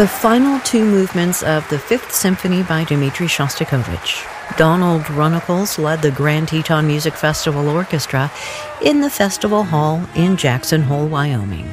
the final two movements of the Fifth Symphony by Dmitri Shostakovich. Donald Runnicles led the Grand Teton Music Festival Orchestra in the festival hall in Jackson Hole, Wyoming.